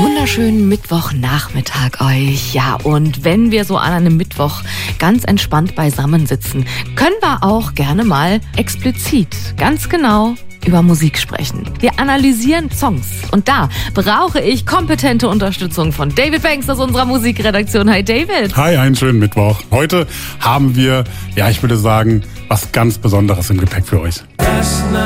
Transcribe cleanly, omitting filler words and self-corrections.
Wunderschönen Mittwochnachmittag euch. Ja, und wenn wir so an einem Mittwoch ganz entspannt beisammen sitzen, können wir auch gerne mal explizit, ganz genau über Musik sprechen. Wir analysieren Songs und da brauche ich kompetente Unterstützung von David Banks aus unserer Musikredaktion. Hi David. Hi, einen schönen Mittwoch. Heute haben wir, ich würde sagen, was ganz Besonderes im Gepäck für euch.